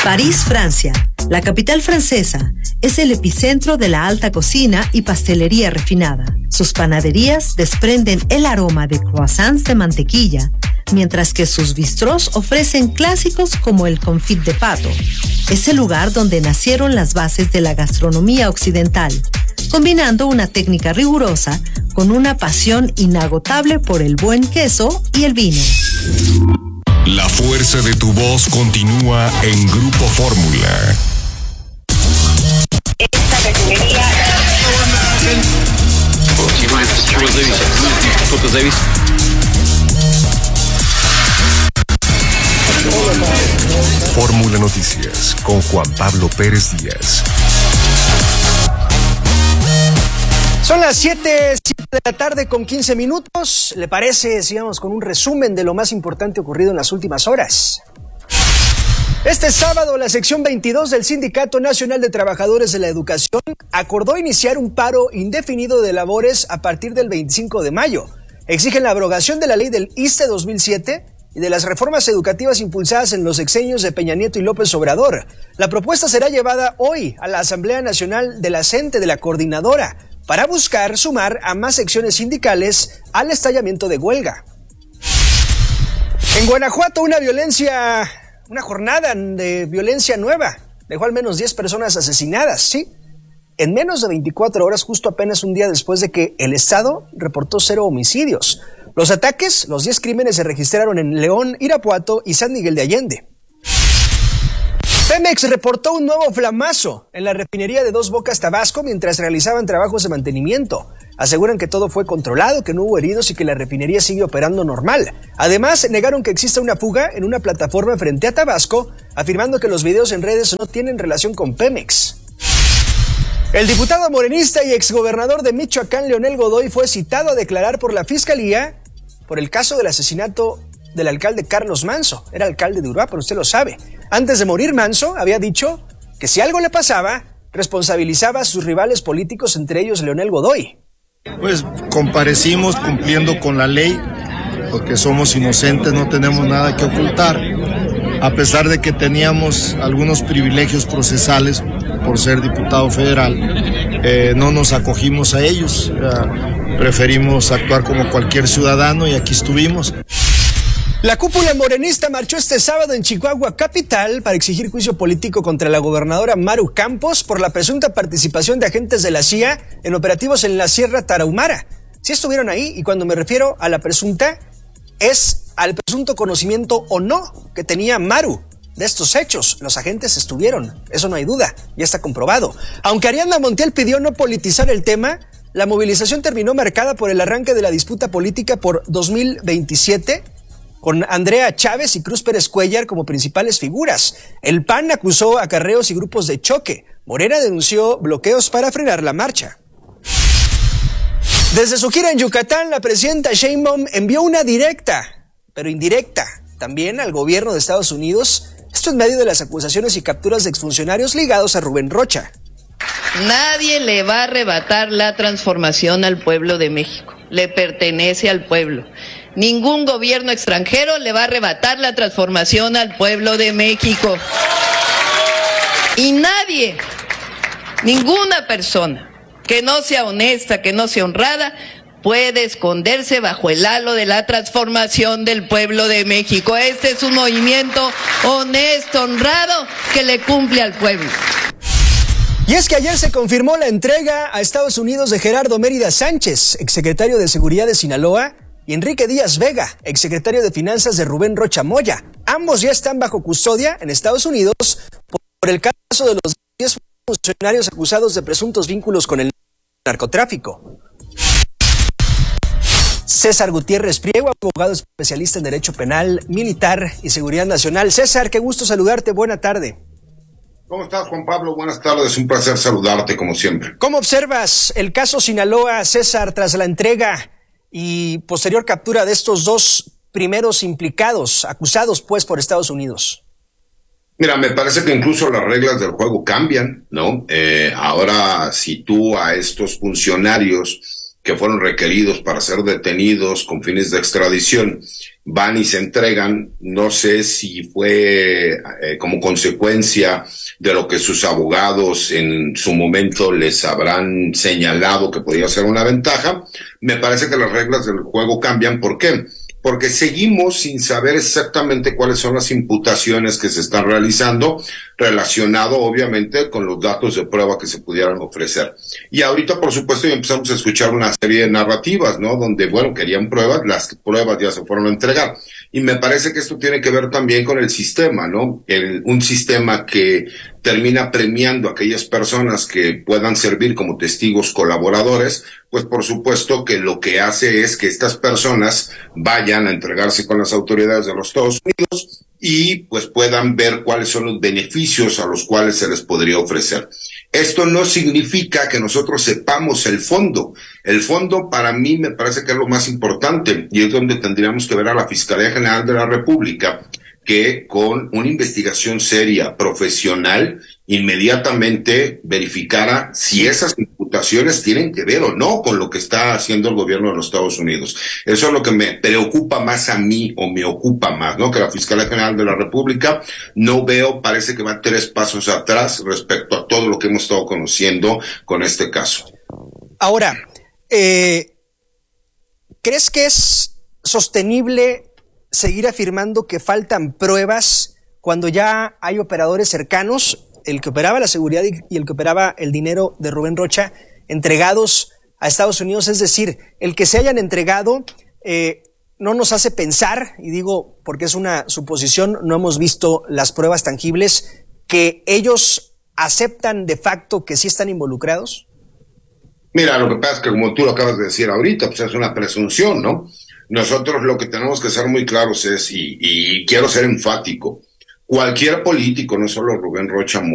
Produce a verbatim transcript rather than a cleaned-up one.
París, Francia. La capital francesa es el epicentro de la alta cocina y pastelería refinada. Sus panaderías desprenden el aroma de croissants de mantequilla, mientras que sus bistrós ofrecen clásicos como el confit de pato. Es el lugar donde nacieron las bases de la gastronomía occidental, combinando una técnica rigurosa con una pasión inagotable por el buen queso y el vino. La fuerza de tu voz continúa en Grupo Fórmula. Esta refinería... Fórmula Noticias con Juan Pablo Pérez Díaz. Son las siete de la tarde con quince minutos. ¿Le parece? Sigamos con un resumen de lo más importante ocurrido en las últimas horas. Este sábado, la sección veintidós del Sindicato Nacional de Trabajadores de la Educación acordó iniciar un paro indefinido de labores a partir del veinticinco de mayo. Exigen la abrogación de la ley del I S S S T E dos mil siete y de las reformas educativas impulsadas en los sexenios de Peña Nieto y López Obrador. La propuesta será llevada hoy a la Asamblea Nacional de la CENTE de la Coordinadora para buscar sumar a más secciones sindicales al estallamiento de huelga. En Guanajuato, una violencia, una jornada de violencia nueva dejó al menos diez personas asesinadas, ¿sí? En menos de veinticuatro horas, justo apenas un día después de que el Estado reportó cero homicidios. Los ataques, los diez crímenes se registraron en León, Irapuato y San Miguel de Allende. Pemex reportó un nuevo flamazo en la refinería de Dos Bocas, Tabasco, mientras realizaban trabajos de mantenimiento. Aseguran que todo fue controlado, que no hubo heridos y que la refinería sigue operando normal. Además, negaron que exista una fuga en una plataforma frente a Tabasco, afirmando que los videos en redes no tienen relación con Pemex. El diputado morenista y exgobernador de Michoacán, Leonel Godoy, fue citado a declarar por la Fiscalía por el caso del asesinato del alcalde Carlos Manzo. Era alcalde de Uruapan, usted lo sabe. Antes de morir, Manzo había dicho que si algo le pasaba, responsabilizaba a sus rivales políticos, entre ellos Leonel Godoy. Pues comparecimos cumpliendo con la ley, porque somos inocentes, no tenemos nada que ocultar, a pesar de que teníamos algunos privilegios procesales por ser diputado federal, eh, no nos acogimos a ellos, eh, preferimos actuar como cualquier ciudadano y aquí estuvimos. La cúpula morenista marchó este sábado en Chihuahua capital para exigir juicio político contra la gobernadora Maru Campos por la presunta participación de agentes de la C I A en operativos en la Sierra Tarahumara. Sí estuvieron ahí, y cuando me refiero a la presunta, es al presunto conocimiento o no que tenía Maru de estos hechos. Los agentes estuvieron, eso no hay duda, ya está comprobado. Aunque Ariadna Montiel pidió no politizar el tema, la movilización terminó marcada por el arranque de la disputa política por dos mil veintisiete, con Andrea Chávez y Cruz Pérez Cuellar como principales figuras. El P A N acusó acarreos y grupos de choque. Morena denunció bloqueos para frenar la marcha. Desde su gira en Yucatán, la presidenta Sheinbaum envió una directa, pero indirecta, también al gobierno de Estados Unidos, esto en medio de las acusaciones y capturas de exfuncionarios ligados a Rubén Rocha. Nadie le va a arrebatar la transformación al pueblo de México, le pertenece al pueblo. Ningún gobierno extranjero le va a arrebatar la transformación al pueblo de México. Y nadie, ninguna persona que no sea honesta, que no sea honrada, puede esconderse bajo el halo de la transformación del pueblo de México. Este es un movimiento honesto, honrado, que le cumple al pueblo. Y es que ayer se confirmó la entrega a Estados Unidos de Gerardo Mérida Sánchez, exsecretario de Seguridad de Sinaloa, y Enrique Díaz Vega, exsecretario de Finanzas de Rubén Rocha Moya. Ambos ya están bajo custodia en Estados Unidos por el caso de los diez funcionarios acusados de presuntos vínculos con el narcotráfico. César Gutiérrez Priego, abogado especialista en Derecho Penal, Militar y Seguridad Nacional. César, qué gusto saludarte, buena tarde. ¿Cómo estás, Juan Pablo? Buenas tardes, un placer saludarte como siempre. ¿Cómo observas el caso Sinaloa, César, tras la entrega y posterior captura de estos dos primeros implicados, acusados pues por Estados Unidos? Mira, me parece que incluso las reglas del juego cambian, ¿no? Eh, ahora, si tú a estos funcionarios que fueron requeridos para ser detenidos con fines de extradición, van y se entregan. No sé si fue eh, como consecuencia de lo que sus abogados en su momento les habrán señalado que podía ser una ventaja. Me parece que las reglas del juego cambian. ¿Por qué? Porque seguimos sin saber exactamente cuáles son las imputaciones que se están realizando, relacionado obviamente con los datos de prueba que se pudieran ofrecer. Y ahorita, por supuesto, ya empezamos a escuchar una serie de narrativas, ¿no? Donde, bueno, querían pruebas, las pruebas ya se fueron a entregar. Y me parece que esto tiene que ver también con el sistema, ¿no? El, un sistema que termina premiando a aquellas personas que puedan servir como testigos colaboradores, pues por supuesto que lo que hace es que estas personas vayan a entregarse con las autoridades de los Estados Unidos y pues puedan ver cuáles son los beneficios a los cuales se les podría ofrecer. Esto no significa que nosotros sepamos el fondo. El fondo para mí me parece que es lo más importante y es donde tendríamos que ver a la Fiscalía General de la República, que con una investigación seria, profesional, inmediatamente verificara si esas imputaciones tienen que ver o no con lo que está haciendo el gobierno de los Estados Unidos. Eso es lo que me preocupa más a mí, o me ocupa más, ¿no? Que la Fiscalía General de la República, no veo, parece que va tres pasos atrás respecto a todo lo que hemos estado conociendo con este caso. Ahora, eh, ¿crees que es sostenible seguir afirmando que faltan pruebas cuando ya hay operadores cercanos, el que operaba la seguridad y el que operaba el dinero de Rubén Rocha, entregados a Estados Unidos? Es decir, el que se hayan entregado eh, no nos hace pensar, y digo porque es una suposición, no hemos visto las pruebas tangibles, que ellos aceptan de facto que sí están involucrados. Mira, lo que pasa es que, como tú lo acabas de decir ahorita, pues es una presunción, ¿no? Nosotros lo que tenemos que ser muy claros es, y, y quiero ser enfático, cualquier político, no solo Rubén Rocha